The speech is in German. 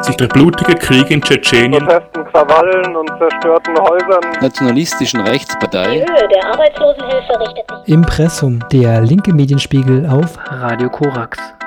zeigt sich der blutige Krieg in Tschetschenien, Protesten, Krawallen und zerstörten Häusern, nationalistischen Rechtspartei. Die Höhe der Arbeitslosenhilfe richtet sich. Impressum, der linke Medienspiegel auf Radio Korax.